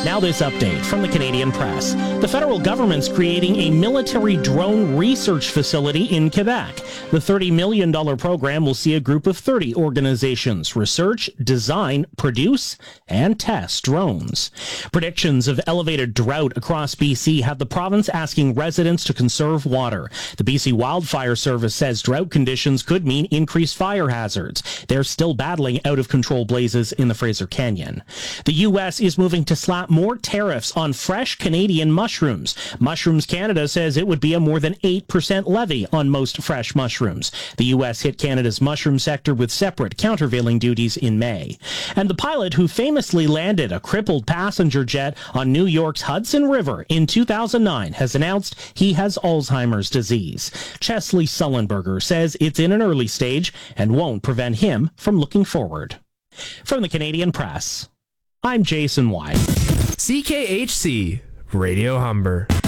Now this update from the Canadian Press. The federal government's creating a military drone research facility in Quebec. The $30 million program will see a group of 30 organizations research, design, produce, and test drones. Predictions of elevated drought across BC have the province asking residents to conserve water. The BC Wildfire Service says drought conditions could mean increased fire hazards. They're still battling out-of-control blazes in the Fraser Canyon. The U.S. is moving to slap more tariffs on fresh Canadian mushrooms. Mushrooms Canada says it would be a more than 8% levy on most fresh mushrooms. The U.S. hit Canada's mushroom sector with separate countervailing duties in May. And the pilot who famously landed a crippled passenger jet on New York's Hudson River in 2009 has announced he has Alzheimer's disease. Chesley Sullenberger says it's in an early stage and won't prevent him from looking forward. From the Canadian Press, I'm Jason White. CKHC Radio Humber.